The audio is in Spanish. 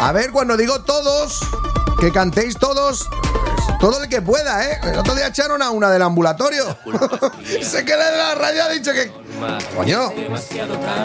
A ver, cuando digo todos, que cantéis todos, todo el que pueda, ¿eh? El otro día echaron a una del ambulatorio. Se queda de la radio, ha dicho que... Coño.